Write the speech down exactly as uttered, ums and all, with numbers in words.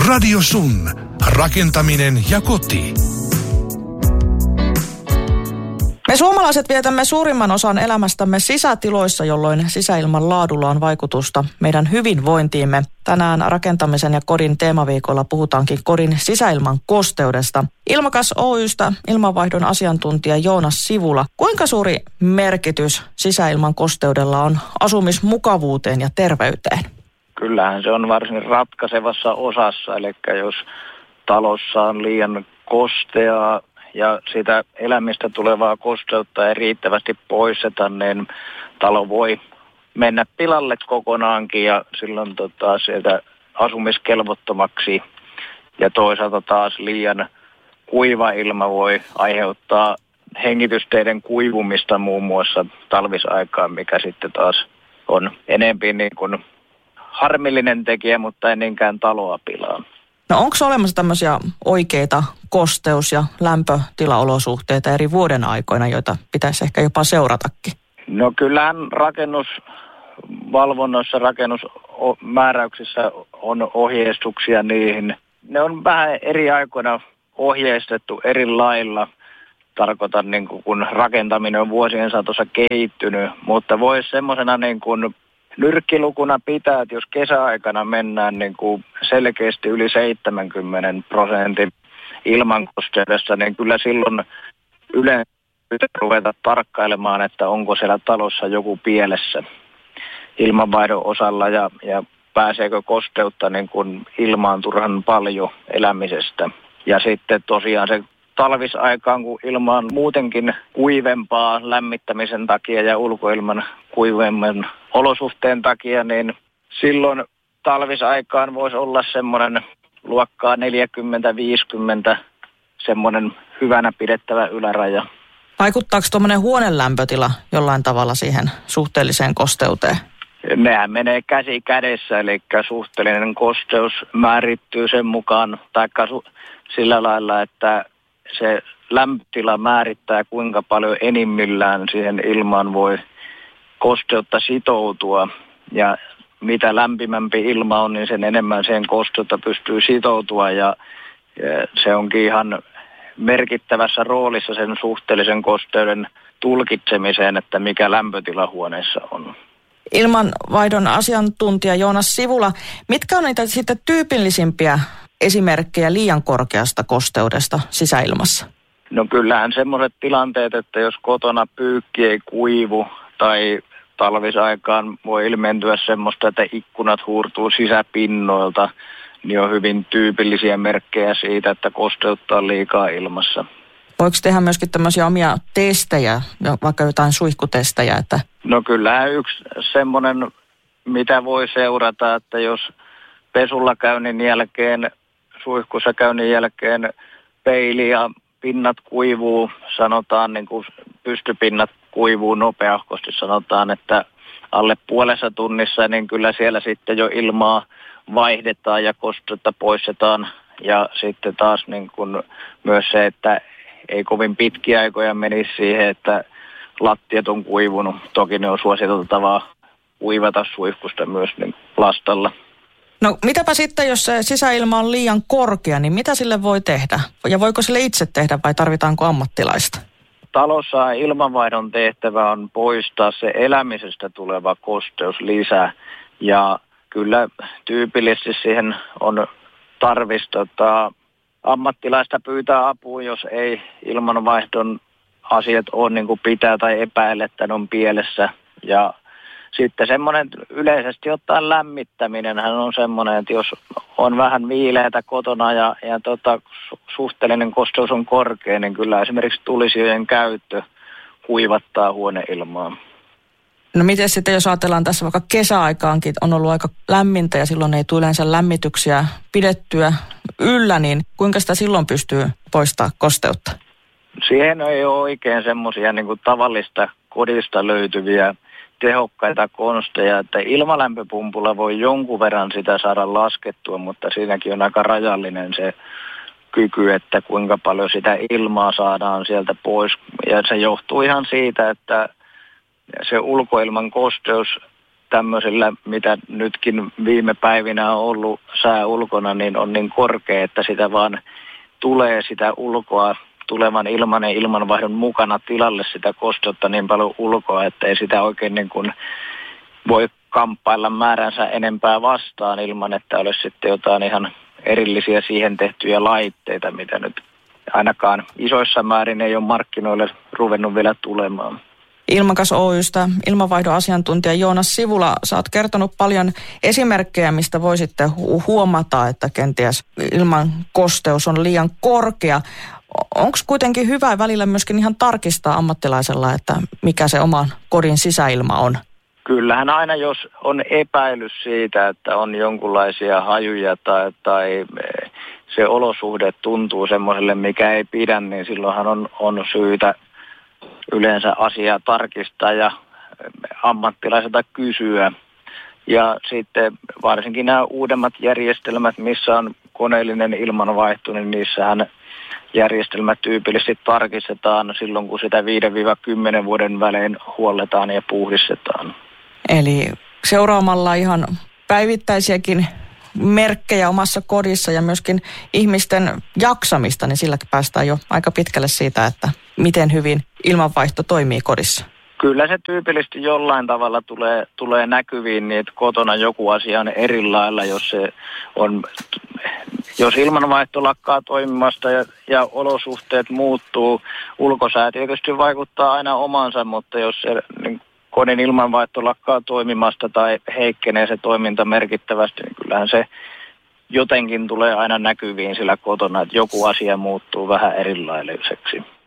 Radio Sun. Rakentaminen ja koti. Me suomalaiset vietämme suurimman osan elämästämme sisätiloissa, jolloin sisäilman laadulla on vaikutusta meidän hyvinvointiimme. Tänään rakentamisen ja kodin teemaviikolla puhutaankin kodin sisäilman kosteudesta. Ilmakas Oy:stä ilmanvaihdon asiantuntija Joonas Sivula. Kuinka suuri merkitys sisäilman kosteudella on asumismukavuuteen ja terveyteen? Kyllähän se on varsin ratkaisevassa osassa, eli jos talossa on liian kosteaa ja sitä elämistä tulevaa kosteutta ei riittävästi poisteta, niin talo voi mennä pilalle kokonaankin ja silloin tota, sieltä asumiskelvottomaksi. Ja toisaalta taas liian kuiva ilma voi aiheuttaa hengitysteiden kuivumista muun muassa talvisaikaan, mikä sitten taas on enemmän niin kuin harmillinen tekijä, mutta ei niinkään taloa pilaa. No onko olemassa tämmöisiä oikeita kosteus- ja lämpötilaolosuhteita eri vuoden aikoina, joita pitäisi ehkä jopa seuratakin? No kyllähän rakennusvalvonnoissa, rakennusmääräyksissä on ohjeistuksia niihin. Ne on vähän eri aikoina ohjeistettu eri lailla. Tarkoitan, niin kuin, kun rakentaminen on vuosien saatossa kehittynyt, mutta voisi semmoisena niin kuin nyrkkilukuna pitää, että jos kesäaikana mennään niin kuin selkeästi yli seitsemänkymmentä prosentin ilmankosteudessa, niin kyllä silloin yleensä pitää ruveta tarkkailemaan, että onko siellä talossa joku pielessä ilmanvaihdon osalla ja, ja pääseekö kosteutta niin kuin ilmaan turhan paljon elämisestä. Ja sitten tosiaan se talvisaikaan, kun ilma on muutenkin kuivempaa lämmittämisen takia ja ulkoilman kuivemman olosuhteen takia, niin silloin talvisaikaan voisi olla semmoinen luokkaa neljäkymmentä viisikymmentä semmoinen hyvänä pidettävä yläraja. Vaikuttaako tuommoinen huoneen lämpötila jollain tavalla siihen suhteelliseen kosteuteen? Nehän menee käsi kädessä, eli suhteellinen kosteus määrittyy sen mukaan, taikka su- sillä lailla, että se lämpötila määrittää, kuinka paljon enimmillään siihen ilmaan voi kosteutta sitoutua. Ja mitä lämpimämpi ilma on, niin sen enemmän siihen kosteutta pystyy sitoutua. Ja se onkin ihan merkittävässä roolissa sen suhteellisen kosteuden tulkitsemiseen, että mikä lämpötila huoneessa on. Ilmanvaihdon asiantuntija Joonas Sivula, mitkä on niitä sitten tyypillisimpiä esimerkkejä liian korkeasta kosteudesta sisäilmassa? No kyllähän semmoiset tilanteet, että jos kotona pyykki ei kuivu tai talvisaikaan voi ilmentyä semmoista, että ikkunat huurtuu sisäpinnoilta, niin on hyvin tyypillisiä merkkejä siitä, että kosteutta on liikaa ilmassa. Voiko tehdä myöskin tämmöisiä omia testejä, vaikka jotain suihkutestejä? Että... No kyllähän yksi semmoinen, mitä voi seurata, että jos pesulla käynnin jälkeen, suihkussa käynnin jälkeen peili ja pinnat kuivuu, sanotaan niin kuin pystypinnat kuivuu nopeahkosti, sanotaan, että alle puolessa tunnissa, niin kyllä siellä sitten jo ilmaa vaihdetaan ja kosteutta poistetaan. Ja sitten taas niin kuin myös se, että ei kovin pitkiä aikoja menisi siihen, että lattiat on kuivunut. Toki ne on suositeltavaa kuivata suihkusta myös niin lastalla. No mitäpä sitten, jos se sisäilma on liian korkea, niin mitä sille voi tehdä? Ja voiko sille itse tehdä vai tarvitaanko ammattilaista? Talossa ilmanvaihdon tehtävä on poistaa se elämisestä tuleva kosteus lisää. Ja kyllä tyypillisesti siihen on tarvis tota, ammattilaista pyytää apua, jos ei ilmanvaihdon asiat ole niin kuin pitää tai epäile, että ne on pielessä. Ja sitten semmoinen yleisesti ottaen lämmittäminenhän on semmoinen, että jos on vähän viileätä kotona ja, ja tota, suhteellinen kosteus on korkea, niin kyllä esimerkiksi tulisijojen käyttö kuivattaa huoneilmaa. No miten sitten, jos ajatellaan tässä vaikka kesäaikaankin, on ollut aika lämmintä ja silloin ei tule yleensä lämmityksiä pidettyä yllä, niin kuinka sitä silloin pystyy poistamaan kosteutta? Siihen ei ole oikein semmoisia niin kuin tavallista kodista löytyviä tehokkaita konsteja, että ilmalämpöpumpulla voi jonkun verran sitä saada laskettua, mutta siinäkin on aika rajallinen se kyky, että kuinka paljon sitä ilmaa saadaan sieltä pois. Ja se johtuu ihan siitä, että se ulkoilman kosteus tämmöisillä, mitä nytkin viime päivinä on ollut sää ulkona, niin on niin korkea, että sitä vaan tulee sitä ulkoa tulevan ilman ja ilmanvaihdon mukana tilalle sitä kosteutta niin paljon ulkoa, että ei sitä oikein niin kuin voi kamppailla määränsä enempää vastaan ilman, että olisi sitten jotain ihan erillisiä siihen tehtyjä laitteita, mitä nyt ainakaan isoissa määrin ei ole markkinoille ruvennut vielä tulemaan. Ilmakas Oy:stä ilmanvaihdon asiantuntija Joonas Sivula, sä oot kertonut paljon esimerkkejä, mistä voi sitten hu- huomata, että kenties ilman kosteus on liian korkea. Onko kuitenkin hyvä välillä myöskin ihan tarkistaa ammattilaisella, että mikä se oman kodin sisäilma on? Kyllähän aina, jos on epäilys siitä, että on jonkunlaisia hajuja tai, tai se olosuhde tuntuu semmoiselle, mikä ei pidä, niin silloinhan on, on syytä yleensä asiaa tarkistaa ja ammattilaiselta kysyä. Ja sitten varsinkin nämä uudemmat järjestelmät, missä on koneellinen ilmanvaihto, niin niissähän järjestelmät tyypillisesti tarkistetaan silloin, kun sitä viiden kymmenen vuoden välein huolletaan ja puhdistetaan. Eli seuraamalla ihan päivittäisiäkin merkkejä omassa kodissa ja myöskin ihmisten jaksamista, niin silläkin päästään jo aika pitkälle siitä, että miten hyvin ilmanvaihto toimii kodissa. Kyllä se tyypillisesti jollain tavalla tulee, tulee näkyviin, niin että kotona joku asia on eri lailla, jos se on, jos ilmanvaihto lakkaa toimimasta ja, ja olosuhteet muuttuu. Ulkosää tietysti vaikuttaa aina omansa, mutta jos se niin kodin ilmanvaihto lakkaa toimimasta tai heikkenee se toiminta merkittävästi, niin kyllähän se jotenkin tulee aina näkyviin sillä kotona, että joku asia muuttuu vähän erilaiseksi.